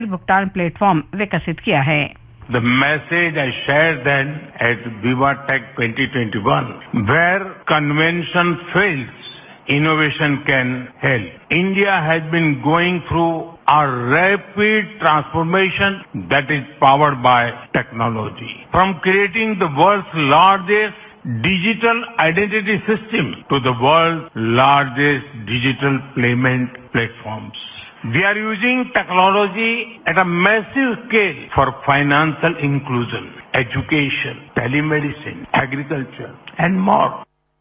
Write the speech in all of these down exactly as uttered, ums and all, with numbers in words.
भुगतान प्लेटफॉर्म विकसित किया है। The message I shared then at VivaTech twenty twenty-one, where convention fails, innovation can help. India has been going through a rapid transformation that is powered by technology. From creating the world's largest digital identity system to the world's largest digital payment platforms. We are using technology at a massive scale for financial inclusion, education, telemedicine, agriculture, and more.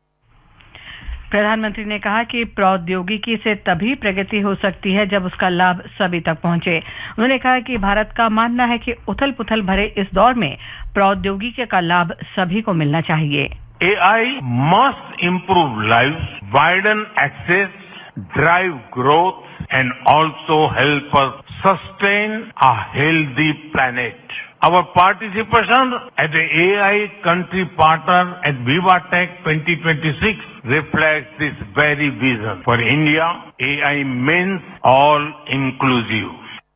प्रधानमंत्री ने कहा कि प्रौद्योगिकी से तभी प्रगति हो सकती है जब उसका लाभ सभी तक पहुंचे। उन्होंने कहा कि भारत का मानना है कि उथल-पुथल भरे इस दौर में प्रौद्योगिकी का लाभ सभी को मिलना चाहिए। A I must improve lives, widen access, drive growth, and also help us sustain a healthy planet. Our participation as the A I country partner at VivaTech twenty twenty-six reflects this very vision. For India, A I means all inclusive.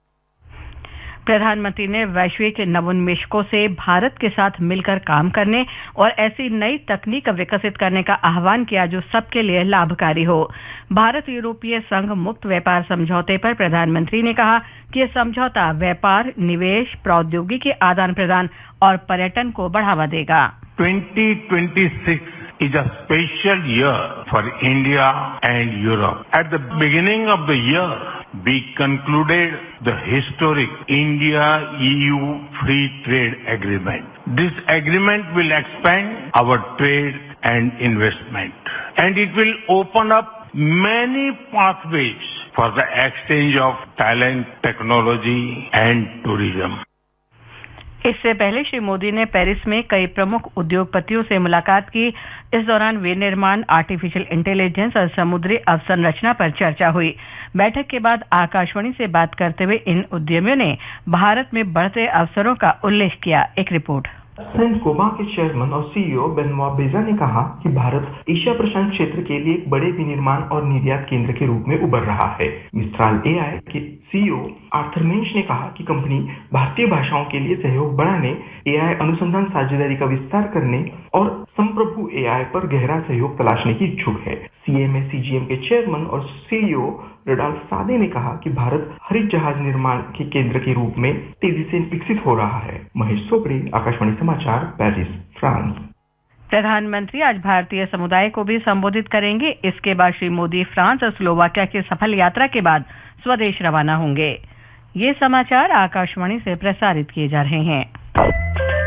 प्रधानमंत्री ने वैश्विक नवोन्मेषकों से भारत के साथ मिलकर काम करने और ऐसी नई तकनीक विकसित करने का आह्वान किया जो सबके लिए लाभकारी हो। भारत यूरोपीय संघ मुक्त व्यापार समझौते पर प्रधानमंत्री ने कहा कि यह समझौता व्यापार, निवेश, प्रौद्योगिकी आदान प्रदान और पर्यटन को बढ़ावा देगा। twenty twenty-six is a special year for India and Europe. At the beginning of the year, we concluded the historic India-E U Free Trade Agreement. This agreement will expand our trade and investment, and it will open up many pathways for the exchange of talent, technology, and tourism. इससे पहले श्री मोदी ने Paris में कई प्रमुख उद्योगपतियों से मुलाकात की। इस दौरान विनिर्माण, आर्टिफिशियल इंटेलिजेंस और समुद्री अवसंरचना पर चर्चा हुई। बैठक के बाद आकाशवाणी से बात करते हुए इन उद्यमियों ने भारत में बढ़ते अवसरों का उल्लेख किया। एक रिपोर्ट। सेंकोमा के चेयरमैन और सीईओ बेनवा बेजा ने कहा कि भारत एशिया प्रशांत क्षेत्र के लिए एक बड़े विनिर्माण और निर्यात केंद्र के रूप में उभर रहा है। मिस्ट्राल एआई के सीईओ आर्थर मेंश ने कहा कि कंपनी भारतीय भाषाओं के लिए सहयोग बढ़ाने, एआई अनुसंधान साझेदारी का विस्तार करने और संप्रभु एआई पर गहरा सहयोग तलाशने की इच्छुक है। सीएमए सीजीएम के चेयरमैन और सीईओ रडोल्फ सादे ने कहा कि भारत हरित जहाज निर्माण के केंद्र के रूप में तेजी से विकसित हो रहा है। महेश सोपड़े, आकाशवाणी समाचार, पेरिस, फ्रांस। प्रधानमंत्री आज भारतीय समुदाय को भी संबोधित करेंगे। इसके बाद श्री मोदी फ्रांस और स्लोवाकिया की सफल यात्रा के बाद स्वदेश रवाना होंगे। ये समाचार आकाशवाणी से प्रसारित किए जा रहे हैं।